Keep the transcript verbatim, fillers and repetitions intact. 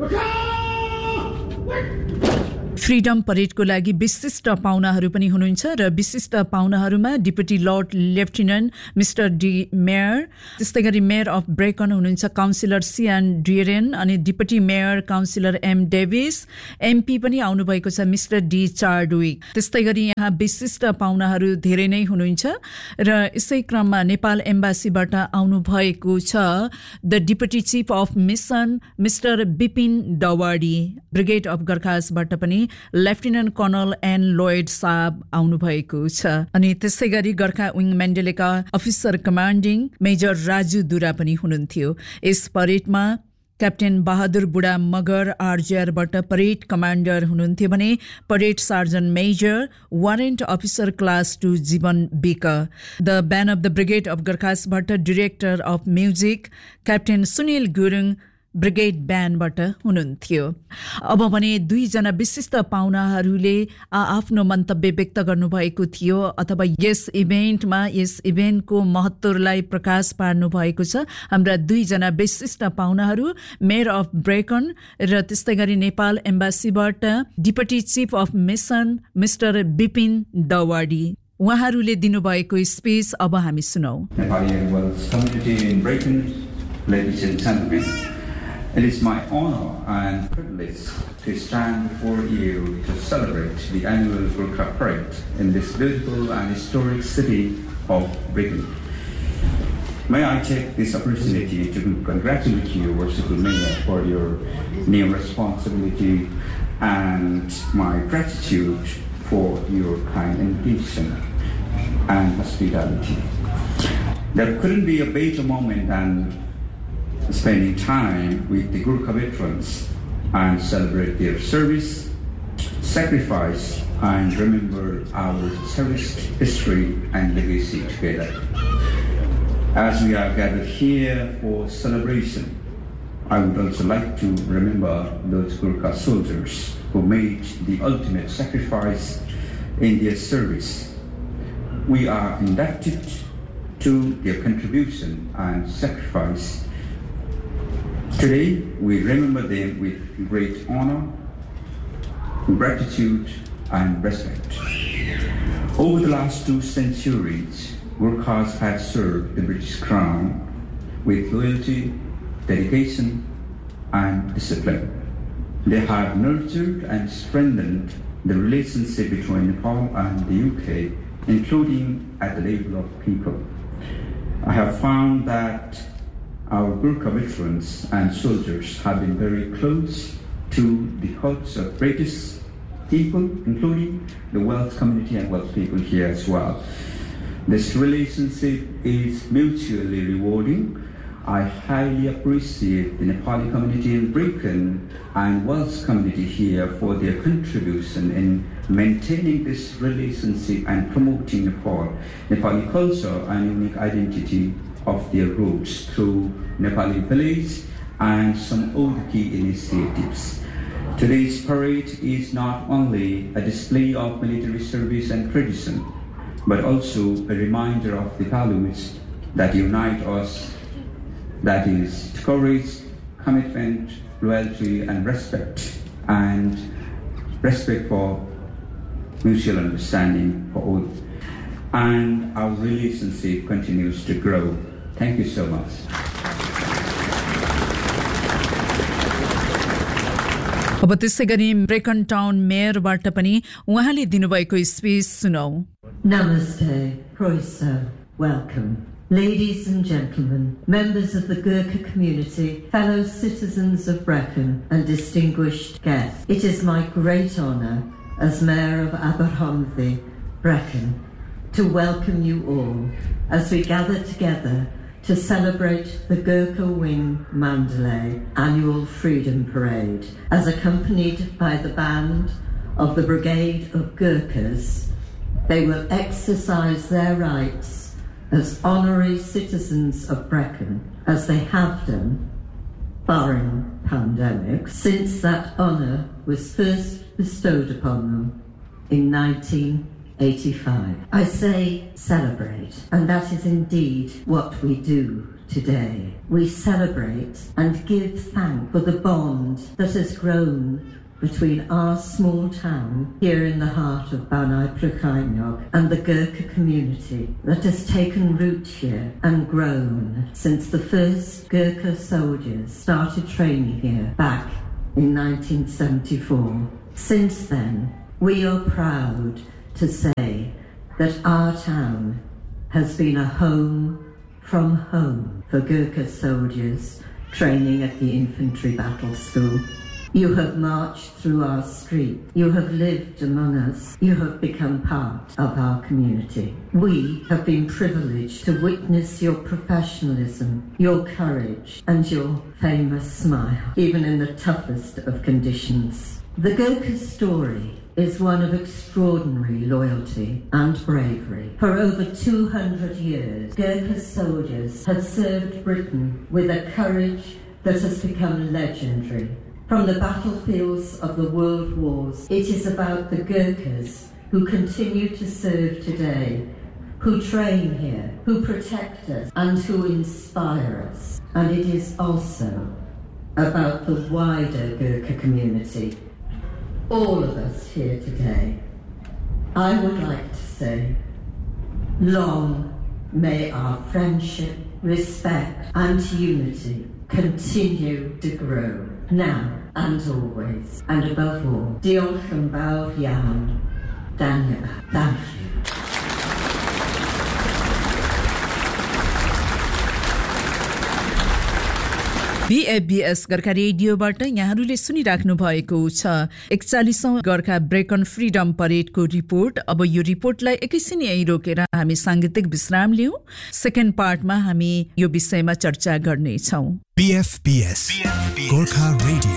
Freedom परेडको लागि विशिष्ट पाहुनाहरू पनि हुनुहुन्छ र विशिष्ट पाहुनाहरूमा deputy lord lieutenant mister D mayor, त्यस्तै गरी मेयर अफ ब्रेकन हुनुहुन्छ काउन्सिलर सियान ड्युरेन, अनि deputy mayor counsellor M Davis, MP पनि आउनुभएको छ मिस्टर डी चार्डविक। त्यस्तै गरी यहाँ विशिष्ट पाहुनाहरू धेरै नै हुनुहुन्छ र यसै क्रममा नेपाल एम्बासीबाट आउनुभएको छ the deputy chief of mission mister Bipin डवाडी, brigade of गर्खासबाट पनि लेफ्टिनेन्ट कर्नल एन लोयड साहब आउनुभएको छ, अनि त्यसै गरी Gorkha wing मेन्डेलेका officer commanding major Raju दुरा पनि हुनुहुन्थ्यो। यस परेडमा क्याप्टेन बहादुर बुढा मगर आरजेआरबाट परेड कमान्डर हुनुहुन्थ्यो भने parade surgeon major warrant officer class to जीवन बिक, द ब्यान of the brigade of गर्खासबाट director of music captain Sunil Gurung brigade ब्यान्डबाट हुनुहुन्थ्यो। अब भने दुईजना विशिष्ट पाहुनाहरूले आफ्नो मन्तव्य व्यक्त गर्नुभएको थियो अथवा यस इभेन्टमा यस इभेन्टको महत्त्वलाई प्रकाश पार्नु भएको छ। हाम्रा दुईजना विशिष्ट पाहुनाहरू मेयर अफ ब्रेकन र त्यस्तै गरी Nepal एम्बासीबाट deputy chief of mission mister Bipin डवाडी, उहाँहरूले दिनुभएको स्पिच अब हामी सुनौ। It is my honor and privilege to stand before you to celebrate the annual Gurkha Parade in this beautiful and historic city of Britain. May I take this opportunity to congratulate you, Worshipful Mayor, for your new responsibility and my gratitude for your kind invitation and hospitality. There couldn't be a better moment than spending time with the Gurkha veterans and celebrate their service, sacrifice, and remember our cherished history and legacy together. As we are gathered here for celebration, I would also like to remember those Gurkha soldiers who made the ultimate sacrifice in their service. We are indebted to their contribution and sacrifice. Today, we remember them with great honor, gratitude, and respect. Over the last two centuries, Gurkhas have served the British Crown with loyalty, dedication, and discipline. They have nurtured and strengthened the relationship between Nepal and the U K, including at the level of people. I have found that our Gurkha veterans and soldiers have been very close to the hearts of British people, including the Welsh community and Welsh people here as well. This relationship is mutually rewarding. I highly appreciate the Nepali community in Britain and Welsh community here for their contribution in maintaining this relationship and promoting Nepal, Nepali culture and unique identity of their roots through Nepali village and some other key initiatives. Today's parade is not only a display of military service and tradition, but also a reminder of the values that unite us, that is courage, commitment, loyalty, and respect, and respect for mutual understanding for all. And our relationship continues to grow. Thank you so much. अब त्यसै गरी ब्रेकन town मेयरबाट पनि उहाँले दिनुभएको speech सुनौ। Namaste, Proiso, welcome. Ladies and gentlemen, members of the Gurkha community, fellow citizens of Brecon, and distinguished guests, it is my great honour as Mayor of Aberhonddu, Brecon, to welcome you all as we gather together to celebrate the Gurkha Wing Mandalay annual Freedom Parade, as accompanied by the band of the Brigade of Gurkhas. They will exercise their rights as honorary citizens of Brecon, as they have done, barring pandemic, since that honour was first bestowed upon them in nineteen eighty-five. I say celebrate, and that is indeed what we do today. We celebrate and give thanks for the bond that has grown between our small town here in the heart of Banai Prakaimnog and the Gurkha community that has taken root here and grown since the first Gurkha soldiers started training here back in nineteen seventy-four. Since then, we are proud to say that our town has been a home from home for Gurkha soldiers training at the Infantry Battle School. You have marched through our street. You have lived among us. You have become part of our community. We have been privileged to witness your professionalism, your courage, and your famous smile, even in the toughest of conditions. The Gurkha story is one of extraordinary loyalty and bravery. For over two hundred years, Gurkha soldiers have served Britain with a courage that has become legendary. From the battlefields of the world wars, it is about the Gurkhas who continue to serve today, who train here, who protect us, and who inspire us. And it is also about the wider Gurkha community, all of us here today. I would like to say, long may our friendship, respect, and unity continue to grow, now and always, and above all. Diolch yn fawr iawn. Daniel, thank you. B F B S Gorkha रेडियोबाट यहाँहरूले सुनिराख्नु भएको छ एकचालीसौं Gorkha ब्रेकन freedom परेडको report. अब यो रिपोर्टलाई एकैछिन यही रोकेर हामी सांगीतिक विश्राम लियौं। सेकेन्ड पार्टमा हामी यो विषयमा चर्चा गर्ने छौं। B F B S Gorkha Radio